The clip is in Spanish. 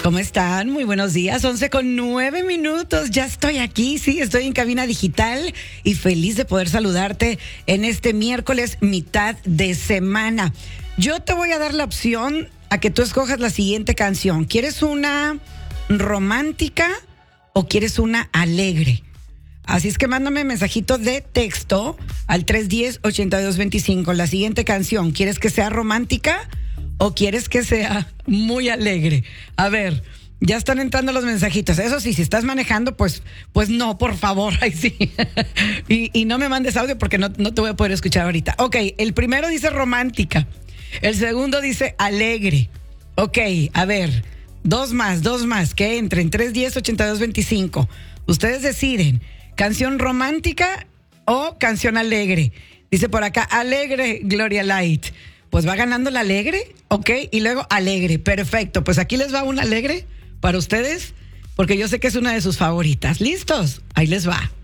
¿Cómo están? Muy buenos días, 11:09. Ya estoy aquí, sí, estoy en cabina digital y feliz de poder saludarte en este miércoles, mitad de semana. Yo te voy a dar la opción a que tú escojas la siguiente canción. ¿Quieres una romántica o quieres una alegre? Así es que mándame mensajito de texto al 310-8225. La siguiente canción, ¿quieres que sea romántica o quieres que sea muy alegre? A ver, ya están entrando los mensajitos. Eso sí, si estás manejando, pues no, por favor, ahí sí. y no me mandes audio porque no te voy a poder escuchar ahorita. Ok, el primero dice romántica. El segundo dice alegre. Ok, a ver, dos más, que entren, 310-8225. Ustedes deciden, ¿canción romántica o canción alegre? Dice por acá, alegre, Gloria Light. Pues va ganando la alegre, ok, y luego alegre, perfecto. Pues aquí les va una alegre para ustedes, porque yo sé que es una de sus favoritas. ¿Listos? Ahí les va.